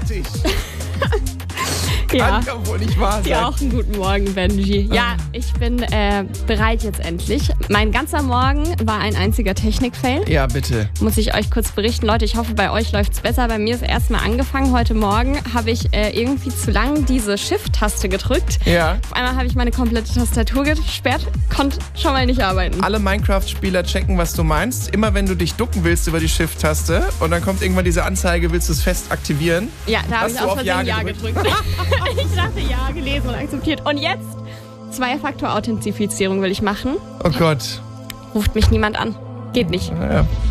fertig. Ja. Kann wohl nicht wahr sein. Dir auch einen guten Morgen, Benji. Ja, ich bin bereit jetzt endlich. Mein ganzer Morgen war ein einziger Technik-Fail. Ja, bitte. Muss ich euch kurz berichten. Leute, ich hoffe, bei euch läuft's besser. Bei mir ist erstmal angefangen. Heute Morgen habe ich irgendwie zu lang diese Shift-Taste gedrückt. Ja. Auf einmal habe ich meine komplette Tastatur gesperrt, konnte schon mal nicht arbeiten. Alle Minecraft-Spieler checken, was du meinst. Immer wenn du dich ducken willst über die Shift-Taste und dann kommt irgendwann diese Anzeige, willst du es fest aktivieren? Ja, da habe Hast ich du aus auf Versehen Ja Ja gedrückt. Ich dachte Ja, gelesen und akzeptiert. Und jetzt Zwei-Faktor-Authentifizierung will ich machen. Oh Gott. Ruft mich niemand an. Geht nicht. Ja.